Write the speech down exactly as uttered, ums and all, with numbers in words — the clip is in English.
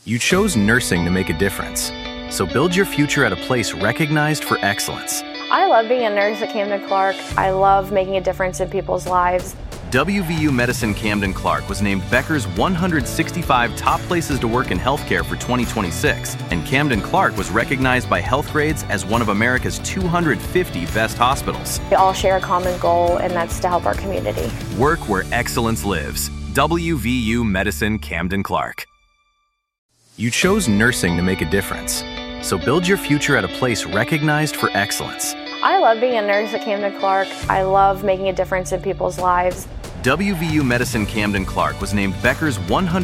You chose nursing to make a difference. So build your future at a place recognized for excellence. I love being a nurse at Camden Clark. I love making a difference in people's lives. W V U Medicine Camden Clark was named Becker's one hundred sixty-five Top Places to Work in Healthcare for twenty twenty-six, and Camden Clark was recognized by Healthgrades as one of America's two hundred fifty best hospitals. We all share a common goal, and that's to help our community. Work where excellence lives. W V U Medicine Camden Clark. You chose nursing to make a difference. So build your future at a place recognized for excellence. I love being a nurse at Camden Clark. I love making a difference in people's lives. W V U Medicine Camden Clark was named Becker's one hundred